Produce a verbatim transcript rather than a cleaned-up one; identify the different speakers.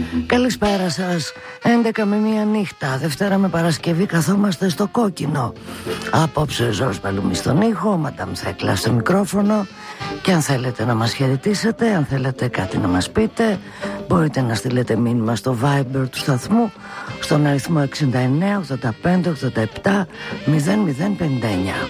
Speaker 1: Καλησπέρα σας. έντεκα με μία νύχτα, Δευτέρα με Παρασκευή, καθόμαστε στο κόκκινο. Απόψε Ζόρς Παλούμη στον ήχο, Μαντάμ Θέκλα στο μικρόφωνο. Και αν θέλετε να μας χαιρετήσετε, αν θέλετε κάτι να μας πείτε, μπορείτε να στείλετε μήνυμα στο Viber του σταθμού στον αριθμό εξήντα εννέα ογδόντα πέντε ογδόντα επτά μηδέν μηδέν πενήντα εννέα.